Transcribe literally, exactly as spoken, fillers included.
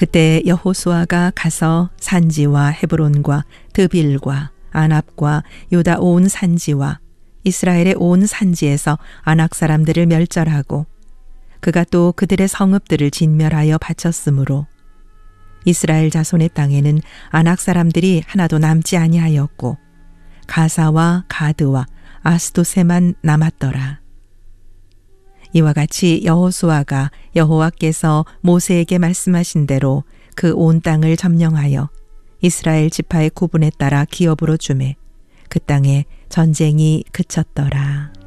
그때 여호수아가 가서 산지와 헤브론과 드빌과 아납과 유다 온 산지와 이스라엘의 온 산지에서 아낙 사람들을 멸절하고 그가 또 그들의 성읍들을 진멸하여 바쳤으므로 이스라엘 자손의 땅에는 아낙 사람들이 하나도 남지 아니하였고 가사와 가드와 아스도세만 남았더라. 이와 같이 여호수아가 여호와께서 모세에게 말씀하신 대로 그 온 땅을 점령하여 이스라엘 지파의 구분에 따라 기업으로 주매 그 땅에 전쟁이 그쳤더라.